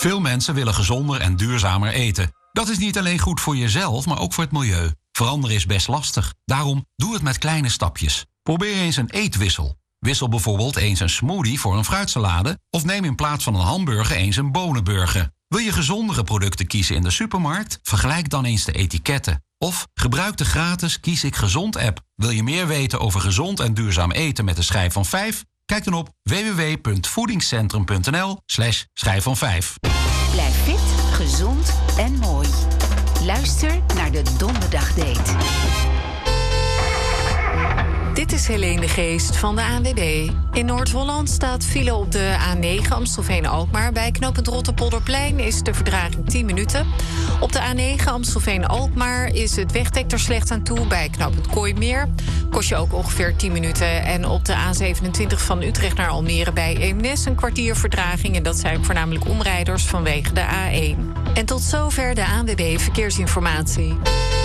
Veel mensen willen gezonder en duurzamer eten. Dat is niet alleen goed voor jezelf, maar ook voor het milieu. Veranderen is best lastig. Daarom doe het met kleine stapjes. Probeer eens een eetwissel. Wissel bijvoorbeeld eens een smoothie voor een fruitsalade... of neem in plaats van een hamburger eens een bonenburger. Wil je gezondere producten kiezen in de supermarkt? Vergelijk dan eens de etiketten. Of gebruik de gratis Kies ik Gezond app. Wil je meer weten over gezond en duurzaam eten met de schijf van 5? Kijk dan op www.voedingscentrum.nl/schijf van 5. Blijf fit, gezond en mooi. Luister naar de Donderdagdate. Dit is Helene de Geest van de ANWB. In Noord-Holland staat file op de A9 Amstelveen-Alkmaar. Bij knooppunt Rotterpolderplein is de vertraging 10 minuten. Op de A9 Amstelveen-Alkmaar is het wegdek er slecht aan toe. Bij knooppunt Kooimeer kost je ook ongeveer 10 minuten. En op de A27 van Utrecht naar Almere bij Eemnes een kwartier vertraging. En dat zijn voornamelijk omrijders vanwege de A1. En tot zover de ANWB Verkeersinformatie.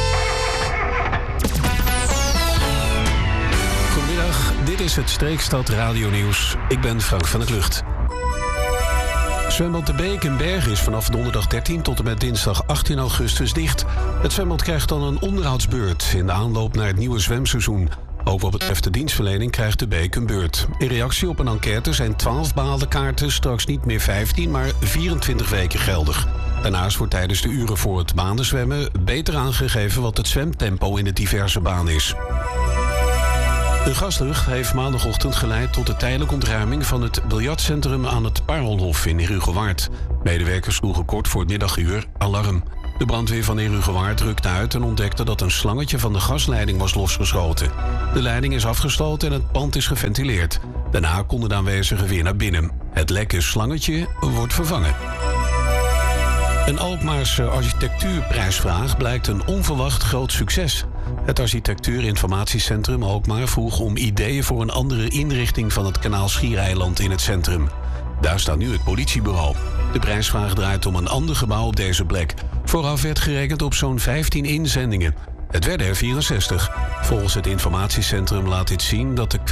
Goedemiddag, dit is het Streekstad Radio Nieuws. Ik ben Frank van der Klucht. Zwembad De Beek in Bergen is vanaf donderdag 13 tot en met dinsdag 18 augustus dicht. Het zwembad krijgt dan een onderhoudsbeurt in de aanloop naar het nieuwe zwemseizoen. Ook wat betreft de dienstverlening krijgt De Beek een beurt. In reactie op een enquête zijn 12 badenkaarten straks niet meer 15, maar 24 weken geldig. Daarnaast wordt tijdens de uren voor het banenzwemmen beter aangegeven wat het zwemtempo in de diverse banen is. Een gasrug heeft maandagochtend geleid tot de tijdelijke ontruiming van het biljartcentrum aan het Parelhof in Herugewaard. Medewerkers sloegen kort voor het middaguur alarm. De brandweer van Herugewaard rukte uit en ontdekte dat een slangetje van de gasleiding was losgeschoten. De leiding is afgesloten en het pand is geventileerd. Daarna konden de aanwezigen weer naar binnen. Het lekke slangetje wordt vervangen. Een Alkmaarse architectuurprijsvraag blijkt een onverwacht groot succes. Het architectuurinformatiecentrum Alkmaar vroeg om ideeën voor een andere inrichting van het kanaal Schiereiland in het centrum. Daar staat nu het politiebureau. De prijsvraag draait om een ander gebouw op deze plek. Vooraf werd gerekend op zo'n 15 inzendingen. Het werden er 64. Volgens het informatiecentrum laat dit zien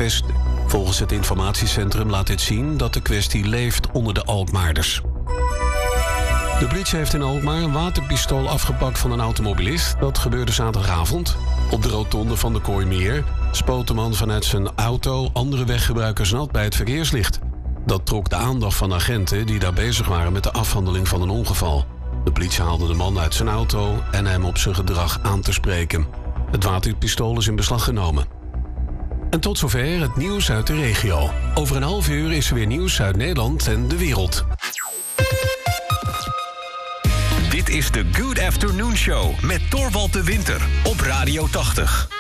dat de kwestie leeft onder de Alkmaarders. De politie heeft in Alkmaar een waterpistool afgepakt van een automobilist. Dat gebeurde zaterdagavond. Op de rotonde van de Kooimeer spoot de man vanuit zijn auto andere weggebruikers nat bij het verkeerslicht. Dat trok de aandacht van agenten die daar bezig waren met de afhandeling van een ongeval. De politie haalde de man uit zijn auto en hem op zijn gedrag aan te spreken. Het waterpistool is in beslag genomen. En tot zover het nieuws uit de regio. Over een half uur is er weer nieuws uit Nederland en de wereld. Dit is de Good Afternoon Show met Torvald de Winter op Radio 80.